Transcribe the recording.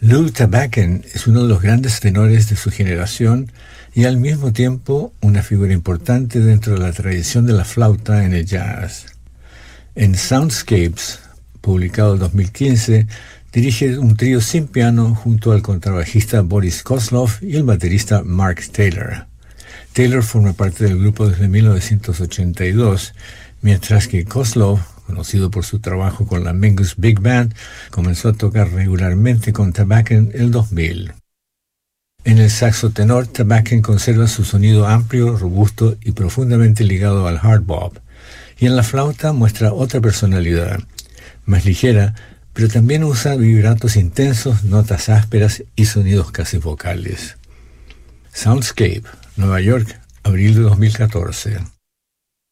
Lou Tabacken es uno de los grandes tenores de su generación y al mismo tiempo una figura importante dentro de la tradición de la flauta en el jazz. En Soundscapes, publicado en 2015, dirige un trío sin piano junto al contrabajista Boris Kozlov y el baterista Mark Taylor. Taylor forma parte del grupo desde 1982, mientras que Kozlov, conocido por su trabajo con la Mingus Big Band, comenzó a tocar regularmente con Tabacken en el 2000. En el saxo tenor, Tabacken conserva su sonido amplio, robusto y profundamente ligado al hard bop, y en la flauta muestra otra personalidad, más ligera, pero también usa vibratos intensos, notas ásperas y sonidos casi vocales. Soundscape, Nueva York, abril de 2014.